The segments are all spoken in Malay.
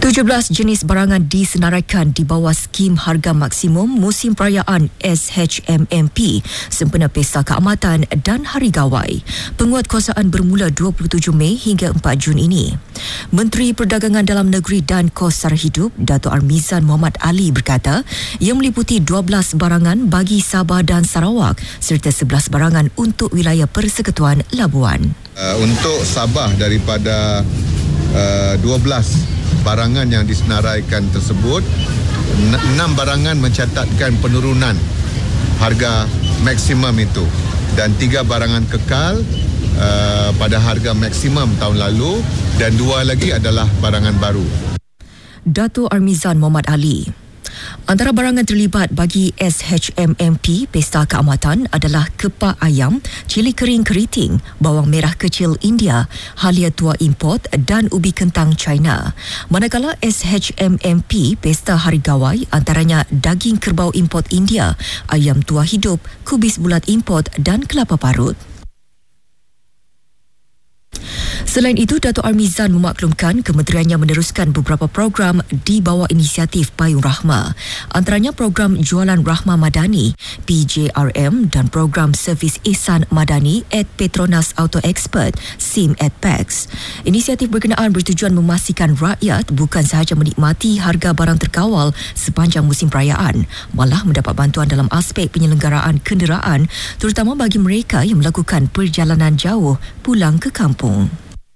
17 jenis barangan disenaraikan di bawah skim harga maksimum musim perayaan SHMMP sempena Pesta Keamatan dan Hari Gawai. Penguatkuasaan bermula 27 Mei hingga 4 Jun ini. Menteri Perdagangan Dalam Negeri dan Kos Sara Hidup, Dato' Armizan Mohamed Ali berkata, ia meliputi 12 barangan bagi Sabah dan Sarawak serta 11 barangan untuk wilayah Persekutuan Labuan. Untuk Sabah daripada 12 barangan yang disenaraikan tersebut, 6 barangan mencatatkan penurunan harga maksimum itu dan 3 barangan kekal pada harga maksimum tahun lalu dan 2 lagi adalah barangan baru. Dato' Armizan Mohamed Ali. Antara barangan terlibat bagi SHMMP Pesta Keamatan adalah kepak ayam, cili kering keriting, bawang merah kecil India, halia tua import dan ubi kentang China. Manakala SHMMP Pesta Hari Gawai antaranya daging kerbau import India, ayam tua hidup, kubis bulat import dan kelapa parut. Selain itu, Dato' Armizan memaklumkan kementeriannya meneruskan beberapa program di bawah inisiatif Payung Rahmah. Antaranya program Jualan Rahmah Madani, PJRM dan program Servis Ihsan Madani at Petronas Auto Expert, SIM at PAX. Inisiatif berkenaan bertujuan memastikan rakyat bukan sahaja menikmati harga barang terkawal sepanjang musim perayaan, malah mendapat bantuan dalam aspek penyelenggaraan kenderaan, terutama bagi mereka yang melakukan perjalanan jauh pulang ke kampung.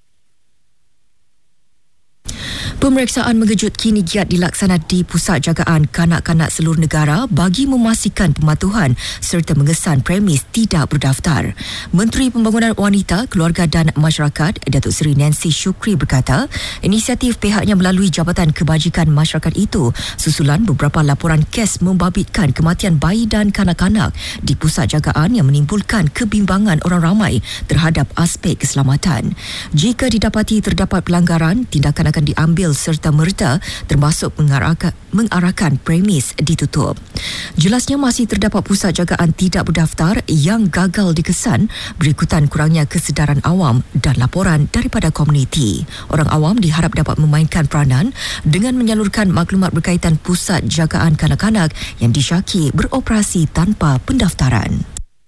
Pemeriksaan mengejut kini giat dilaksana di Pusat Jagaan Kanak-kanak seluruh negara bagi memastikan pematuhan serta mengesan premis tidak berdaftar. Menteri Pembangunan Wanita, Keluarga dan Masyarakat, Datuk Seri Nancy Shukri berkata, inisiatif pihaknya melalui Jabatan Kebajikan Masyarakat itu susulan beberapa laporan kes membabitkan kematian bayi dan kanak-kanak di pusat jagaan yang menimbulkan kebimbangan orang ramai terhadap aspek keselamatan. Jika didapati terdapat pelanggaran, tindakan akan diambil serta merta termasuk mengarahkan premis ditutup. Jelasnya masih terdapat pusat jagaan tidak berdaftar yang gagal dikesan berikutan kurangnya kesedaran awam dan laporan daripada komuniti. Orang awam diharap dapat memainkan peranan dengan menyalurkan maklumat berkaitan pusat jagaan kanak-kanak yang disyaki beroperasi tanpa pendaftaran.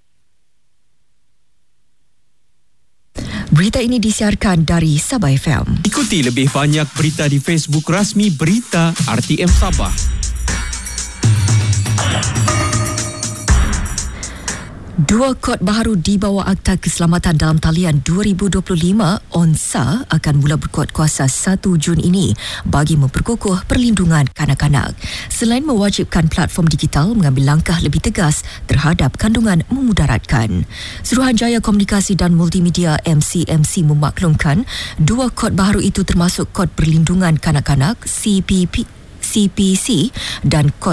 Berita ini disiarkan dari Sabah FM. Ikuti lebih banyak berita di Facebook rasmi Berita RTM Sabah. Dua kod baharu di bawah Akta Keselamatan dalam Talian 2025 ONSA akan mula berkuatkuasa 1 Jun ini bagi memperkukuh perlindungan kanak-kanak. Selain mewajibkan platform digital mengambil langkah lebih tegas terhadap kandungan memudaratkan. Suruhanjaya Komunikasi dan Multimedia MCMC memaklumkan dua kod baharu itu termasuk Kod Perlindungan Kanak-kanak CPC dan Kod